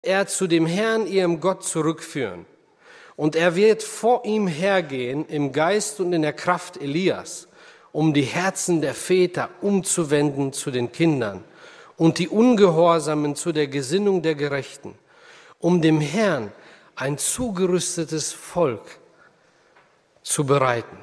er zu dem Herrn, ihrem Gott, zurückführen. Und er wird vor ihm hergehen im Geist und in der Kraft Elias, um die Herzen der Väter umzuwenden zu den Kindern und die Ungehorsamen zu der Gesinnung der Gerechten, um dem Herrn ein zugerüstetes Volk zu bereiten.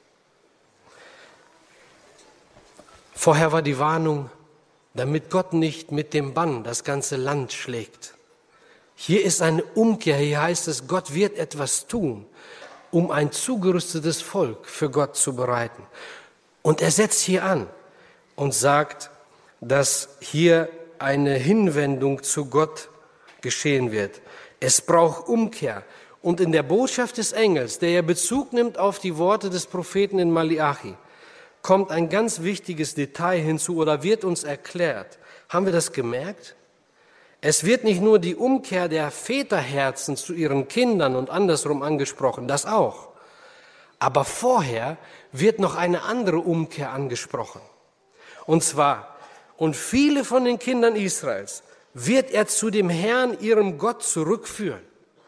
Vorher war die Warnung, damit Gott nicht mit dem Bann das ganze Land schlägt. Hier ist eine Umkehr, hier heißt es, Gott wird etwas tun, um ein zugerüstetes Volk für Gott zu bereiten. Und er setzt hier an und sagt, dass hier eine Hinwendung zu Gott geschehen wird. Es braucht Umkehr. Und in der Botschaft des Engels, der ja Bezug nimmt auf die Worte des Propheten in Malachi, kommt ein ganz wichtiges Detail hinzu oder wird uns erklärt. Haben wir das gemerkt? Es wird nicht nur die Umkehr der Väterherzen zu ihren Kindern und andersrum angesprochen, das auch. Aber vorher wird noch eine andere Umkehr angesprochen. Und zwar, und viele von den Kindern Israels wird er zu dem Herrn, ihrem Gott, zurückführen.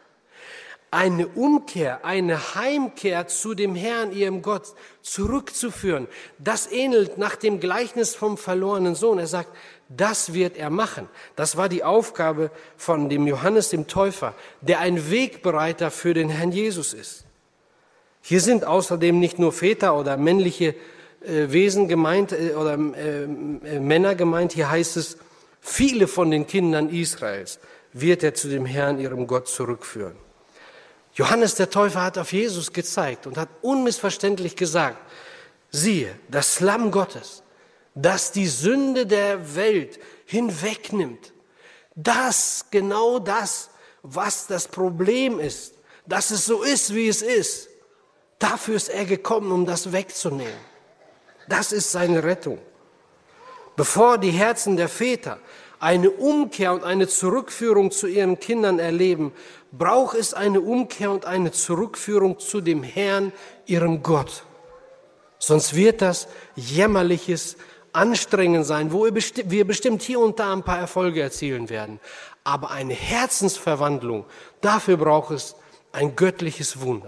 Eine Umkehr, eine Heimkehr zu dem Herrn, ihrem Gott, zurückzuführen, das ähnelt nach dem Gleichnis vom verlorenen Sohn. Er sagt, das wird er machen. Das war die Aufgabe von dem Johannes dem Täufer, der ein Wegbereiter für den Herrn Jesus ist. Hier sind außerdem nicht nur Väter oder männliche Wesen gemeint oder Männer gemeint. Hier heißt es, viele von den Kindern Israels wird er zu dem Herrn, ihrem Gott, zurückführen. Johannes der Täufer hat auf Jesus gezeigt und hat unmissverständlich gesagt, siehe, das Lamm Gottes, das die Sünde der Welt hinwegnimmt. Das, genau das, was das Problem ist, dass es so ist, wie es ist. Dafür ist er gekommen, um das wegzunehmen. Das ist seine Rettung. Bevor die Herzen der Väter eine Umkehr und eine Zurückführung zu ihren Kindern erleben, braucht es eine Umkehr und eine Zurückführung zu dem Herrn, ihrem Gott. Sonst wird das jämmerliches Anstrengen sein, wo wir bestimmt hier und da ein paar Erfolge erzielen werden. Aber eine Herzensverwandlung, dafür braucht es ein göttliches Wunder.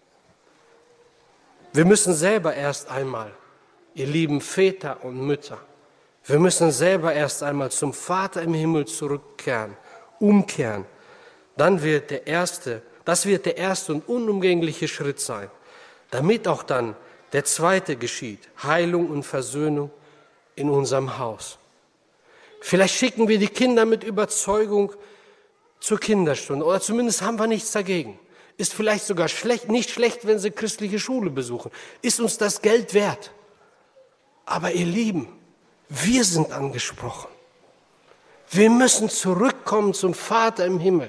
Wir müssen selber erst einmal, ihr lieben Väter und Mütter, wir müssen selber erst einmal zum Vater im Himmel zurückkehren, umkehren. Das wird der erste und unumgängliche Schritt sein, damit auch dann der zweite geschieht, Heilung und Versöhnung in unserem Haus. Vielleicht schicken wir die Kinder mit Überzeugung zur Kinderstunde oder zumindest haben wir nichts dagegen. Ist vielleicht sogar nicht schlecht, wenn sie christliche Schule besuchen. Ist uns das Geld wert? Aber ihr Lieben, wir sind angesprochen. Wir müssen zurückkommen zum Vater im Himmel.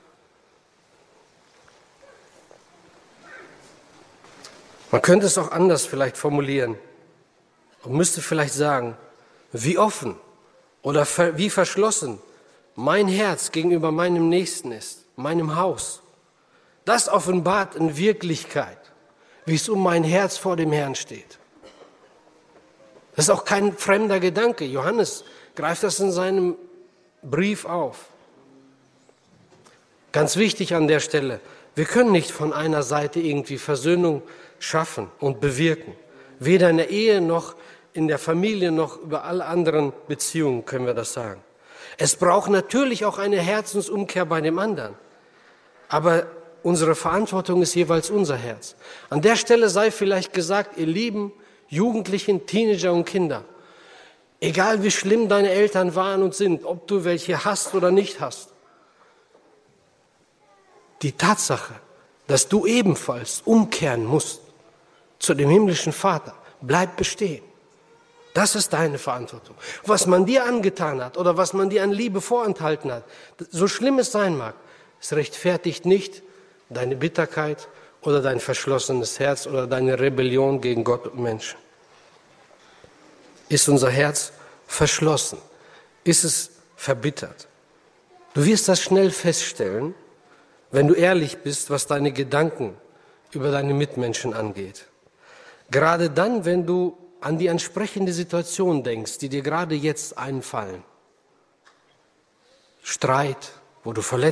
Man könnte es auch anders vielleicht formulieren und müsste vielleicht sagen, wie offen oder wie verschlossen mein Herz gegenüber meinem Nächsten ist, meinem Haus. Das offenbart in Wirklichkeit, wie es um mein Herz vor dem Herrn steht. Das ist auch kein fremder Gedanke. Johannes greift das in seinem Brief auf. Ganz wichtig an der Stelle, wir können nicht von einer Seite irgendwie Versöhnung schaffen und bewirken. Weder in der Ehe noch in der Familie noch über alle anderen Beziehungen können wir das sagen. Es braucht natürlich auch eine Herzensumkehr bei dem anderen. Aber unsere Verantwortung ist jeweils unser Herz. An der Stelle sei vielleicht gesagt, ihr lieben Jugendlichen, Teenager und Kinder, egal wie schlimm deine Eltern waren und sind, ob du welche hast oder nicht hast, die Tatsache, dass du ebenfalls umkehren musst zu dem himmlischen Vater, bleibt bestehen. Das ist deine Verantwortung. Was man dir angetan hat oder was man dir an Liebe vorenthalten hat, so schlimm es sein mag, es rechtfertigt nicht deine Bitterkeit oder dein verschlossenes Herz oder deine Rebellion gegen Gott und Menschen. Ist unser Herz verschlossen? Ist es verbittert? Du wirst das schnell feststellen, wenn du ehrlich bist, was deine Gedanken über deine Mitmenschen angeht. Gerade dann, wenn du an die ansprechende Situation denkst, die dir gerade jetzt einfallen. Streit, wo du verletzt